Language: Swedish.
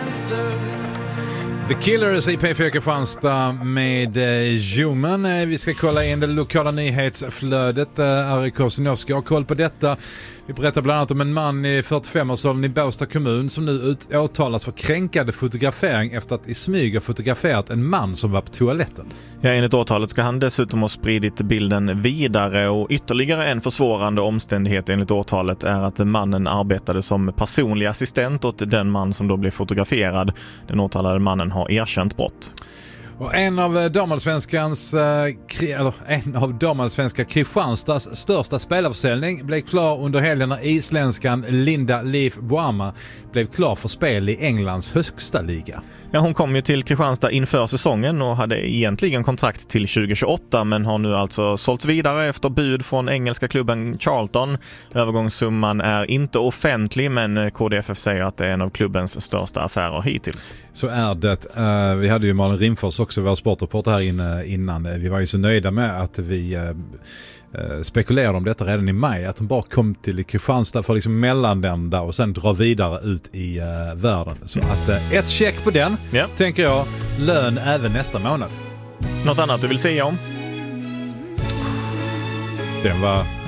answer. The Killers i P4 Kristianstad med Human. Vi ska kolla in det lokala nyhetsflödet. Ari Kosinowski har koll på detta. Vi berättar bland annat om en man i 45-årsåldern i Båstad kommun som nu åtalas för kränkande fotografering efter att i smyg ha fotograferat en man som var på toaletten. Ja, enligt åtalet ska han dessutom ha spridit bilden vidare, och ytterligare en försvårande omständighet enligt åtalet är att mannen arbetade som personlig assistent åt den man som då blev fotograferad. Den åtalade mannen har erkänt brott. Och en av damallsvenska Kristianstads största spelarförsäljning blev klar under helgen när isländskan Linda Leif Boama blev klar för spel i Englands högsta liga. Ja, hon kom ju till Kristianstad inför säsongen och hade egentligen kontrakt till 2028, men har nu alltså sålts vidare efter bud från engelska klubben Charlton. Övergångssumman är inte offentlig, men KDFF säger att det är en av klubbens största affärer hittills. Så är det. Vi hade ju Malin Rimfors också, vår sportreporter här innan. Vi var ju så nöjda med att vi spekulerade om detta redan i maj, att hon bara kom till Kristianstad för liksom mellandända och sen dra vidare ut i världen. Så att ett check på den, tänker jag, lön även nästa månad. Något annat du vill säga om? Den var